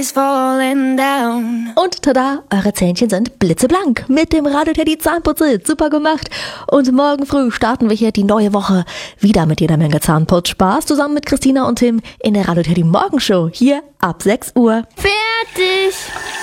is falling down. Und tada, eure Zähnchen sind blitzeblank. Mit dem Radio Teddy Zahnputzel. Super gemacht. Und morgen früh starten wir hier die neue Woche wieder mit jeder Menge Zahnputzspaß zusammen mit Christina und Tim in der Radio Teddy Morgenshow hier ab 6 Uhr. Fertig.